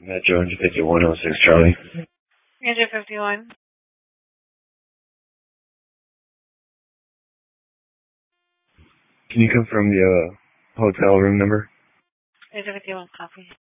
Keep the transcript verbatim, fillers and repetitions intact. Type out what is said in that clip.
Metro one fifty-one oh six Charlie. one fifty-one. Can you confirm the uh, hotel room number? one fifty-one copy.